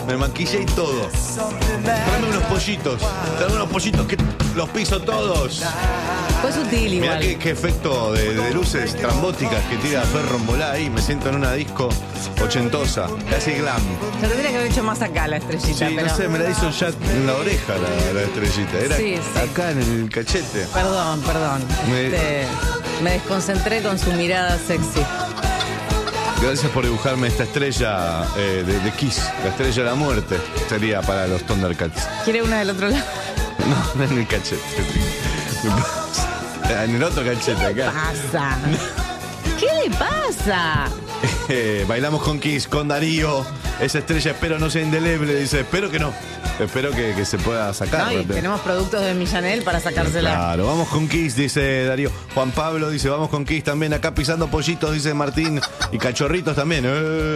Me maquillé y todo. Tráeme unos pollitos. Tráeme unos pollitos que los piso todos. Fue sutil Mirá igual. qué efecto de luces trambóticas que tira Ferro en volá ahí. Me siento en una disco ochentosa, casi glam. Se tendría que haber hecho más acá la estrellita, Sí, pero... no sé, me la hizo ya en la oreja la estrellita. Era Sí, sí. acá en el cachete. Perdón. Me desconcentré con su mirada sexy. Gracias por dibujarme esta estrella de Kiss, la estrella de la muerte. Sería para los Thundercats. ¿Quiere una del otro lado? No, en el cachete. En el otro cachete, acá. Pasa. ¿Qué le pasa? Bailamos con Kiss, con Darío. Esa estrella espero no sea indeleble. Dice, espero que no. Espero que se pueda sacar. No, y tenemos productos de Millanel para sacársela. Claro, vamos con Kiss, dice Darío. Juan Pablo dice, vamos con Kiss también. Acá pisando pollitos, dice Martín. Y cachorritos también.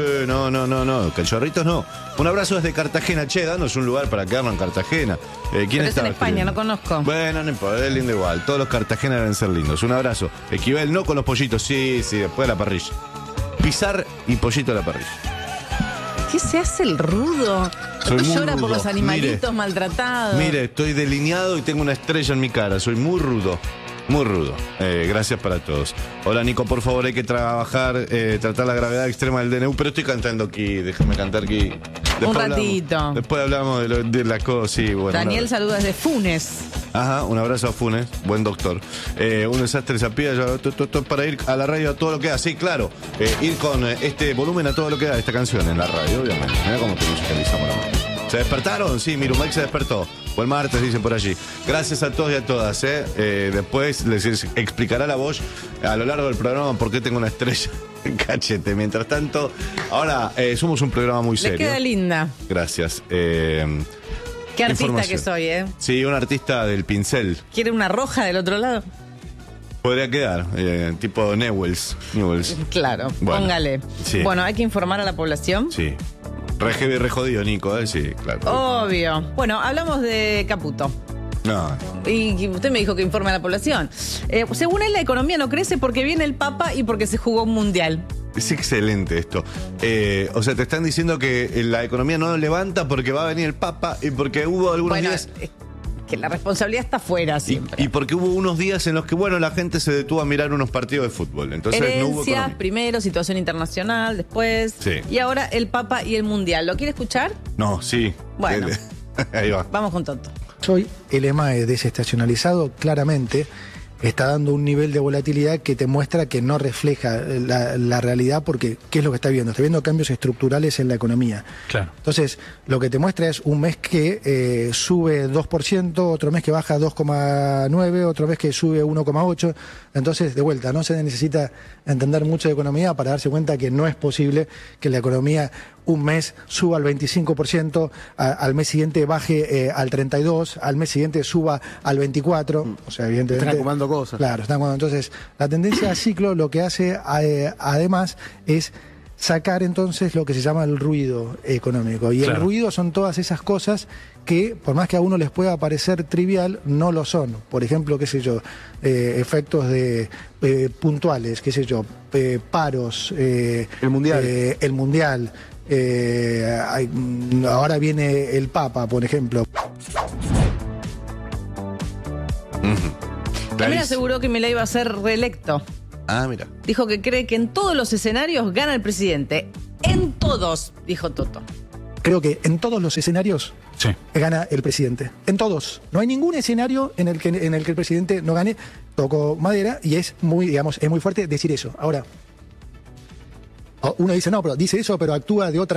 No, cachorritos no. Un abrazo desde Cartagena. Che, danos un lugar para quedarnos en Cartagena. ¿Quién Pero es está en España, no conozco. Bueno, no importa, es lindo igual. Todos los Cartagena deben ser lindos. Un abrazo. Esquivel, no con los pollitos. Sí, después de la parrilla. Pisar y pollito a la parrilla. ¿Qué se hace el rudo? Soy muy Llora por rudo. los animalitos Mire. maltratados. Mire, estoy delineado y tengo una estrella en mi cara. Soy muy rudo. Muy rudo. Gracias para todos. Hola, Nico, por favor, hay que tratar la gravedad extrema del DNU. Pero estoy cantando aquí, déjame cantar aquí. Después Un ratito. Después hablamos de las cosas, sí, bueno. Daniel saluda desde Funes. Ajá, un abrazo a Funes, buen doctor. Un desastre esa piba, para ir a la radio a todo lo que da. Sí, claro, ir con este volumen a todo lo que da esta canción en la radio, obviamente. Mira cómo te musicalizamos la mano. ¿Se despertaron? Sí, Mirumac se despertó. O el martes, dicen por allí. Gracias a todos y a todas. Después les explicará la voz a lo largo del programa por qué tengo una estrella en cachete. Mientras tanto, ahora somos un programa muy Le serio. queda linda. Gracias. Qué artista información. que soy, ¿eh? Sí, un artista del pincel. ¿Quiere una roja del otro lado? Podría quedar, tipo Newells. Claro, Bueno, póngale. sí. Bueno, hay que informar a la población. Sí. Re heavy, re jodido, Nico, sí, claro. Obvio. Bueno, hablamos de Caputo. No, Y usted me dijo que informe a la población. Según él, la economía no crece porque viene el Papa y porque se jugó un mundial. es excelente esto. O sea, te están diciendo que la economía no levanta porque va a venir el Papa y porque hubo algunos Bueno, días... que la responsabilidad está fuera siempre. Y porque hubo unos días en los que, bueno, la gente se detuvo a mirar unos partidos de fútbol. Entonces no hubo Herencia, economía. primero, situación internacional, después. Sí. Y ahora el Papa y el Mundial. ¿Lo quiere escuchar? No, sí. Bueno. Ahí va. Vamos con Toto. Hoy el EMAE desestacionalizado claramente está dando un nivel de volatilidad que te muestra que no refleja la realidad, porque ¿qué es lo que está viendo? Está viendo cambios estructurales en la economía. Claro. Entonces, lo que te muestra es un mes que sube 2%, otro mes que baja 2,9%, otro mes que sube 1,8%. Entonces, de vuelta, no se necesita entender mucho de economía para darse cuenta que no es posible que la economía un mes suba al 25%, al mes siguiente baje al 32%, al mes siguiente suba al 24%. O sea, evidentemente... Están acumulando cosas. Claro, están acumulando. Entonces, la tendencia a ciclo lo que hace además es sacar entonces lo que se llama el ruido económico. Y Claro. el ruido son todas esas cosas que, por más que a uno les pueda parecer trivial, no lo son. Por ejemplo, qué sé yo, efectos de puntuales, qué sé yo, paros, El Mundial. el Mundial. Ahora viene el Papa, por ejemplo. También aseguró que Milei iba a ser reelecto. Ah, mira. Dijo que cree que en todos los escenarios gana el presidente. En todos, dijo Toto. Creo que en todos los escenarios Sí. gana el presidente. En todos. No hay ningún escenario en el que el presidente no gane. Toco madera y es muy, digamos, es muy fuerte decir eso. Ahora, uno dice, no, pero dice eso, pero actúa de otra